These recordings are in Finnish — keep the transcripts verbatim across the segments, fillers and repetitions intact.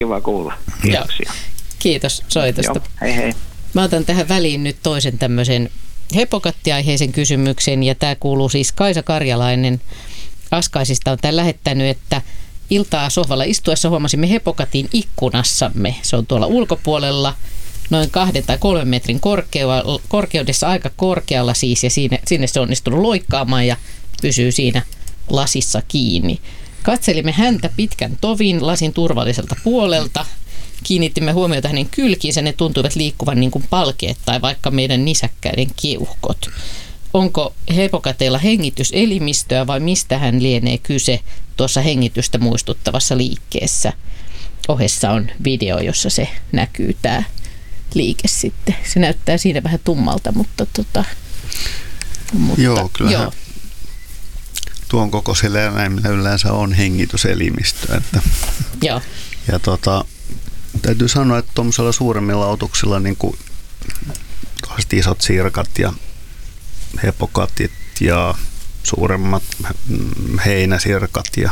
Kiva kuulla. Kiitoksia. Kiitos soitosta. Joo, hei hei. Mä otan tähän väliin nyt toisen tämmöisen hepokattiaiheisen kysymyksen, ja tämä kuuluu siis Kaisa Karjalainen Askaisista on tämän lähettänyt, että iltaa sohvalla istuessa huomasimme hepokatin ikkunassamme. Se on tuolla ulkopuolella noin kahden tai kolmen metrin korkeudessa, aika korkealla siis, ja siinä, sinne se on onnistunut loikkaamaan ja pysyy siinä lasissa kiinni. Katselimme häntä pitkän tovin lasin turvalliselta puolelta. Kiinnittimme huomiota hänen kylkiinsä, ne tuntuivat liikkuvan niin kuin palkeet tai vaikka meidän nisäkkäiden keuhkot. Onko hepokateilla hengityselimistöä vai mistä hän lienee kyse tuossa hengitystä muistuttavassa liikkeessä? Ohessa on video, jossa se näkyy tämä liike sitten. Se näyttää siinä vähän tummalta, mutta tota... Mutta, joo, kyllähän joo. Tuon kokoisilla eläimillä yleensä on hengityselimistö. Että joo. Ja tota, täytyy sanoa, että tuollaisilla suuremmilla otuksilla niin kuin isot sirkat ja hepokatit ja suuremmat heinäsirkat ja,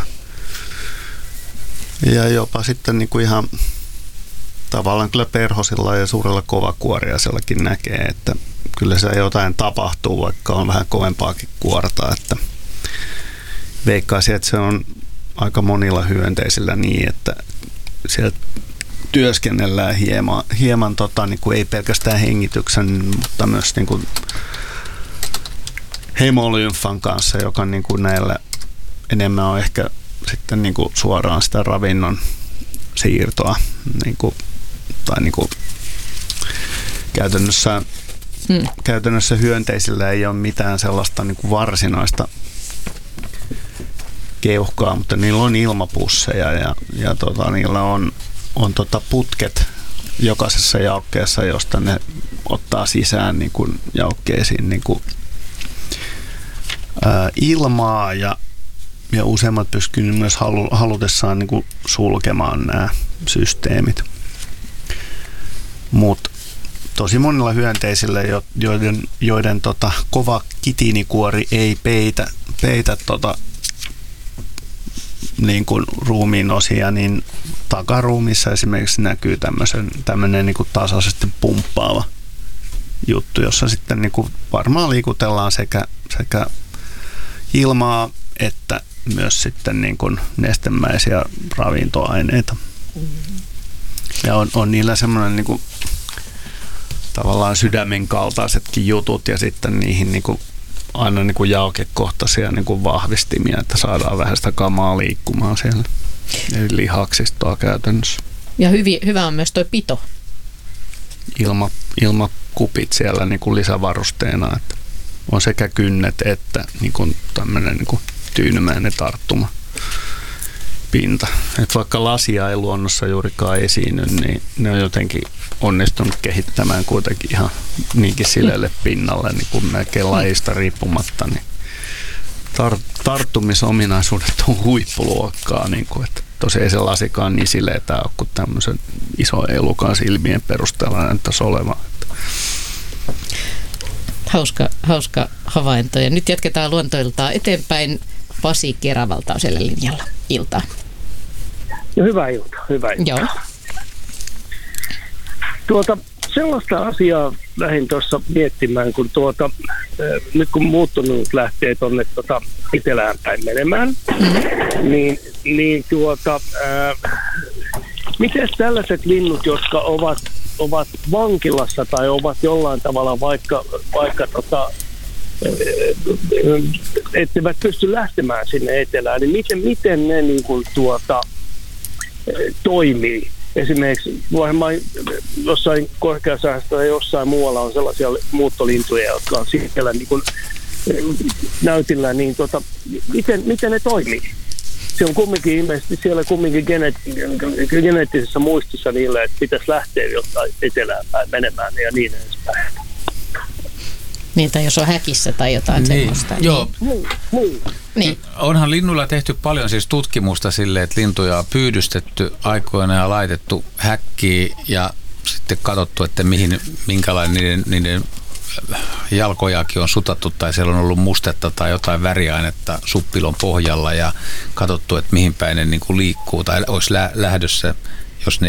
ja jopa sitten niin kuin ihan tavallaan kyllä perhosilla ja suurella kovakuoriaisellakin näkee, että kyllä se jotain tapahtuu, vaikka on vähän kovempaakin kuorta, että veikkaisin, että se on aika monilla hyönteisillä niin, että sieltä työskennellään hieman, hieman tota, niin kuin ei pelkästään hengityksen, mutta myös niin kuin hemolymfan kanssa, joka niin kuin näillä enemmän on ehkä sitten niin kuin suoraan sitä ravinnon siirtoa. Niin kuin, tai niin kuin käytännössä, hmm. käytännössä hyönteisillä ei ole mitään sellaista niin kuin varsinaista keuhkaa, mutta niillä on ilmapusseja ja, ja tota, niillä on, on tota putket jokaisessa jaokkeessa, josta ne ottaa sisään niin kuin jaokkeisiin niin kuin Ää, ilmaa ja, ja useimmat pystyvät myös halu, halutessaan niin kuin sulkemaan nämä systeemit. Mutta tosi monilla hyönteisillä, joiden, joiden tota, kova kitiinikuori ei peitä, peitä tota, niin kuin ruumiin osia, niin takaruumissa esimerkiksi näkyy tämmöinen niin kuin tasaisesti pumppaava juttu, jossa sitten niin kuin varmaan liikutellaan sekä, sekä ilmaa että myös sitten niin kuin nestemäisiä ravintoaineita. Ja on, on niillä semmoinen niin kuin tavallaan sydämen kaltaisetkin jutut ja sitten niihin niin kuin aina niin kuin jaokekohtaisia niin kuin vahvistimia, että saadaan vähän sitä kamaa liikkumaan siellä. Eli lihaksistoa käytännössä. Ja hyvi, hyvä on myös tuo pito. Ilma, ilmakupit siellä niin kuin lisävarusteena, että on sekä kynnet että niin kuin tämmöinen niin kuin tyynymäinen tarttuma pinta. Et vaikka lasia ei luonnossa juurikaan esiinny, niin ne on jotenkin onnistunut kehittämään kuitenkin ihan niinkin sileelle pinnalle, niin kuin melkein lajista riippumatta. Niin tar- tarttumisominaisuudet on huippuluokkaa, niin kuin, että tosiaan ei se lasikaan niin sileetä ole kuin tämmöisen iso elukan silmien perusteella näyttäisi olevan. Hauska, hauska havainto. Ja nyt jatketaan luontoiltaa eteenpäin. Pasi Keravalta on siellä linjalla. Iltaa. Ja hyvää iltaa, hyvää iltaa. Joo. Tuota, sellaista asiaa lähdin tuossa miettimään, kun tuota, äh, nyt kun muuttunut lähtee tuonne tuota, etelään päin menemään, mm-hmm. niin, niin tuota, äh, miten tällaiset linnut, jotka ovat, ovat vankilassa tai ovat jollain tavalla vaikka, vaikka tota, etteivät pysty lähtemään sinne etelään, niin miten, miten ne niin kuin, tuota, toimii? Esimerkiksi varmaan jossain korkeasäästä tai jossain muualla on sellaisia muuttolintuja, jotka on siellä niin kuin näytillä, niin tuota, miten, miten ne toimii? Se on kumminkin ilmeisesti siellä kumminkin geneet- geneettisessä muistissa niille, että pitäisi lähteä jotain etelään päin menemään ja niin edespäin. Niin, tai jos on häkissä tai jotain niin, semmoista. Joo. Niin. Niin. Niin. Onhan linnuilla tehty paljon siis tutkimusta sille, että lintuja on pyydystetty aikoina ja laitettu häkkiin ja sitten katsottu, että mihin, minkälainen niiden, niiden jalkojakin on sutattu tai siellä on ollut mustetta tai jotain väriainetta suppilon pohjalla ja katsottu, että mihin päin ne niin kuin liikkuu tai olisi lä- lähdössä. jos ne